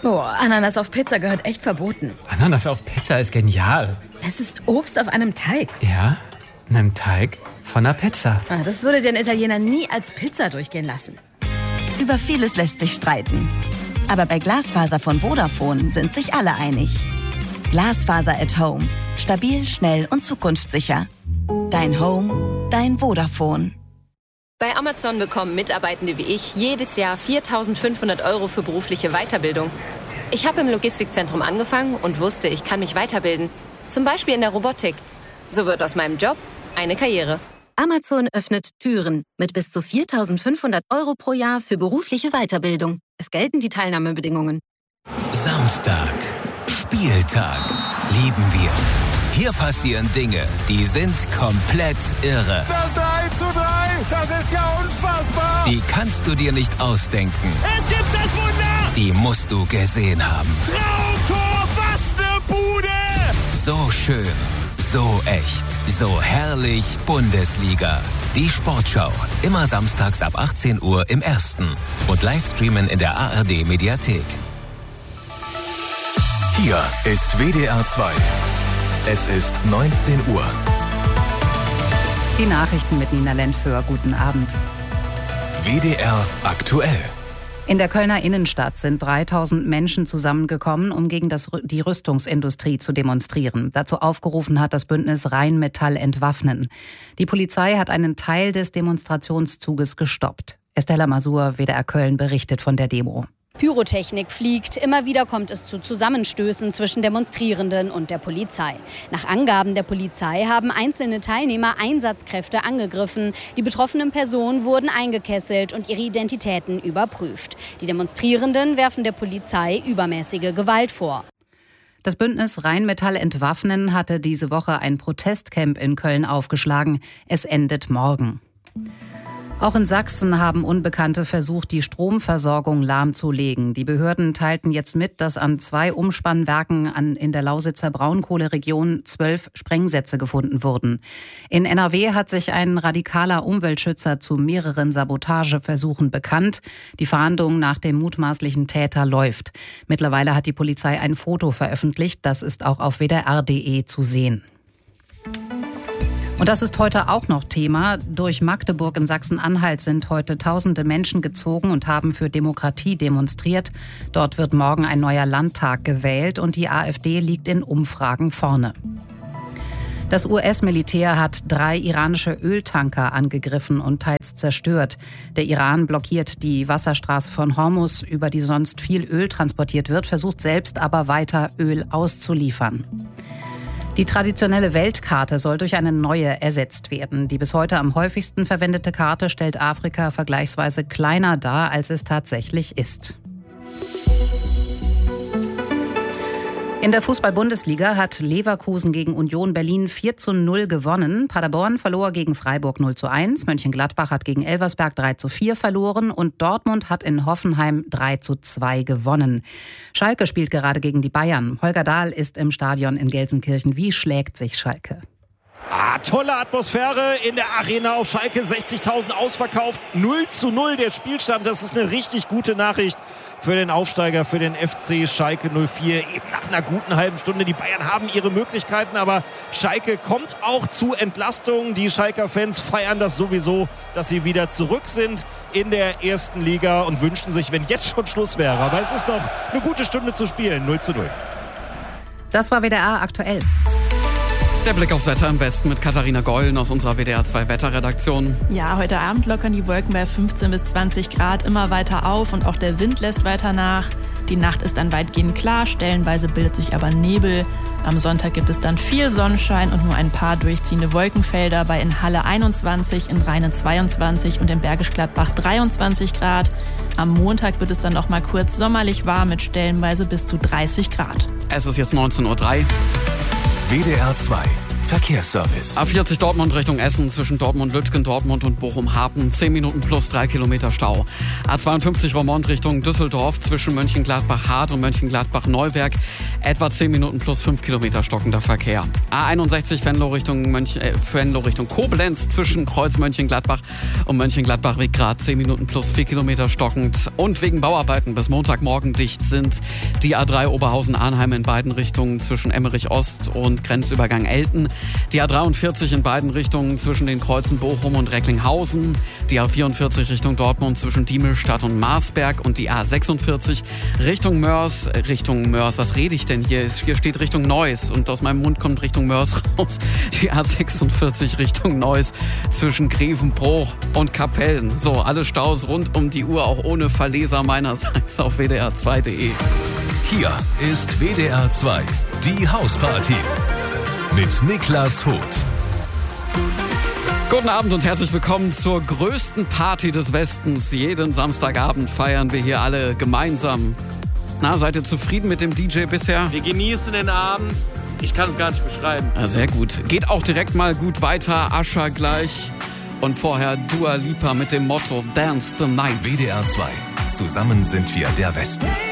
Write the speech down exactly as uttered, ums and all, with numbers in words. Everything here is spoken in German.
Oh, Ananas auf Pizza gehört echt verboten. Ananas auf Pizza ist genial. Es ist Obst auf einem Teig. Ja, einem Teig von einer Pizza. Ah, das würde den Italiener nie als Pizza durchgehen lassen. Über vieles lässt sich streiten. Aber bei Glasfaser von Vodafone sind sich alle einig. Glasfaser at Home. Stabil, schnell und zukunftssicher. Dein Home, dein Vodafone. Bei Amazon bekommen Mitarbeitende wie ich jedes Jahr viertausendfünfhundert Euro für berufliche Weiterbildung. Ich habe im Logistikzentrum angefangen und wusste, ich kann mich weiterbilden. Zum Beispiel in der Robotik. So wird aus meinem Job eine Karriere. Amazon öffnet Türen mit bis zu viertausendfünfhundert Euro pro Jahr für berufliche Weiterbildung. Es gelten die Teilnahmebedingungen. Samstag. Spieltag. Lieben wir. Hier passieren Dinge, die sind komplett irre. Das drei zu drei, das ist ja unfassbar. Die kannst du dir nicht ausdenken. Es gibt das Wunder. Die musst du gesehen haben. Traumtor, was eine Bude. So schön, so echt, so herrlich Bundesliga. Die Sportschau, immer samstags ab achtzehn Uhr im Ersten und Livestreamen in der A R D Mediathek. Hier ist W D R zwei. Es ist neunzehn Uhr. Die Nachrichten mit Nina Lentföhr. Guten Abend. W D R aktuell. In der Kölner Innenstadt sind dreitausend Menschen zusammengekommen, um gegen das, die Rüstungsindustrie zu demonstrieren. Dazu aufgerufen hat das Bündnis Rheinmetall Entwaffnen. Die Polizei hat einen Teil des Demonstrationszuges gestoppt. Estella Masur, W D R Köln, berichtet von der Demo. Pyrotechnik fliegt. Immer wieder kommt es zu Zusammenstößen zwischen Demonstrierenden und der Polizei. Nach Angaben der Polizei haben einzelne Teilnehmer Einsatzkräfte angegriffen. Die betroffenen Personen wurden eingekesselt und ihre Identitäten überprüft. Die Demonstrierenden werfen der Polizei übermäßige Gewalt vor. Das Bündnis Rheinmetall Entwaffnen hatte diese Woche ein Protestcamp in Köln aufgeschlagen. Es endet morgen. Auch in Sachsen haben Unbekannte versucht, die Stromversorgung lahmzulegen. Die Behörden teilten jetzt mit, dass an zwei Umspannwerken an, in der Lausitzer Braunkohleregion zwölf Sprengsätze gefunden wurden. In N R W hat sich ein radikaler Umweltschützer zu mehreren Sabotageversuchen bekannt. Die Fahndung nach dem mutmaßlichen Täter läuft. Mittlerweile hat die Polizei ein Foto veröffentlicht. Das ist auch auf W D R punkt de zu sehen. Und das ist heute auch noch Thema. Durch Magdeburg in Sachsen-Anhalt sind heute tausende Menschen gezogen und haben für Demokratie demonstriert. Dort wird morgen ein neuer Landtag gewählt und die AfD liegt in Umfragen vorne. Das U S-Militär hat drei iranische Öltanker angegriffen und teils zerstört. Der Iran blockiert die Wasserstraße von Hormuz, über die sonst viel Öl transportiert wird, versucht selbst aber weiter Öl auszuliefern. Die traditionelle Weltkarte soll durch eine neue ersetzt werden. Die bis heute am häufigsten verwendete Karte stellt Afrika vergleichsweise kleiner dar, als es tatsächlich ist. In der Fußball-Bundesliga hat Leverkusen gegen Union Berlin vier zu null gewonnen. Paderborn verlor gegen Freiburg null zu eins. Mönchengladbach hat gegen Elversberg drei zu vier verloren. Und Dortmund hat in Hoffenheim drei zu zwei gewonnen. Schalke spielt gerade gegen die Bayern. Holger Dahl ist im Stadion in Gelsenkirchen. Wie schlägt sich Schalke? Ah, tolle Atmosphäre in der Arena auf Schalke, sechzigtausend ausverkauft, null zu null der Spielstand, das ist eine richtig gute Nachricht für den Aufsteiger, für den F C Schalke null vier, eben nach einer guten halben Stunde. Die Bayern haben ihre Möglichkeiten, aber Schalke kommt auch zu Entlastung. Die Schalker Fans feiern das sowieso, dass sie wieder zurück sind in der ersten Liga und wünschen sich, wenn jetzt schon Schluss wäre. Aber es ist noch eine gute Stunde zu spielen, null zu null. Das war W D R aktuell. Der Blick aufs Wetter im Westen mit Katharina Gollen aus unserer W D R zwei Wetterredaktion. Ja, heute Abend lockern die Wolken bei fünfzehn bis zwanzig Grad immer weiter auf und auch der Wind lässt weiter nach. Die Nacht ist dann weitgehend klar, stellenweise bildet sich aber Nebel. Am Sonntag gibt es dann viel Sonnenschein und nur ein paar durchziehende Wolkenfelder. Bei in Halle einundzwanzig, in Rheine zweiundzwanzig und in Bergisch Gladbach dreiundzwanzig Grad. Am Montag wird es dann noch mal kurz sommerlich warm mit stellenweise bis zu dreißig Grad. Es ist jetzt neunzehn Uhr drei. W D R zwei Verkehrsservice. A vierzig Dortmund Richtung Essen zwischen Dortmund-Lütgen, Dortmund und Bochum-Hapen. zehn Minuten plus drei Kilometer Stau. A zweiundfünfzig Roermond Richtung Düsseldorf zwischen Mönchengladbach-Hart und Mönchengladbach-Neuwerk. Etwa zehn Minuten plus fünf Kilometer stockender Verkehr. A einundsechzig Venlo Richtung, Mönch, äh, Venlo Richtung Koblenz zwischen Kreuz Mönchengladbach und Mönchengladbach-Weggrad. zehn Minuten plus vier Kilometer stockend. Und wegen Bauarbeiten bis Montagmorgen dicht sind die A drei Oberhausen-Arnheim in beiden Richtungen zwischen Emmerich Ost und Grenzübergang Elten. Die A dreiundvierzig in beiden Richtungen zwischen den Kreuzen Bochum und Recklinghausen. Die A vierundvierzig Richtung Dortmund zwischen Diemelstadt und Marsberg. Und die A sechsundvierzig Richtung Mörs, Richtung Mörs, was rede ich denn hier? Hier steht Richtung Neuss und aus meinem Mund kommt Richtung Mörs raus. Die A sechsundvierzig Richtung Neuss zwischen Grevenbruch und Kapellen. So, alle Staus rund um die Uhr, auch ohne Verleser meinerseits auf w d r zwei punkt d e. Hier ist W D R zwei, die Hausparty mit Niklas Hoth. Guten Abend und herzlich willkommen zur größten Party des Westens. Jeden Samstagabend feiern wir hier alle gemeinsam. Na, seid ihr zufrieden mit dem D J bisher? Wir genießen den Abend. Ich kann es gar nicht beschreiben. Ja, sehr gut. Geht auch direkt mal gut weiter. Ascher gleich. Und vorher Dua Lipa mit dem Motto Dance the Night. W D R zwei. Zusammen sind wir der Westen.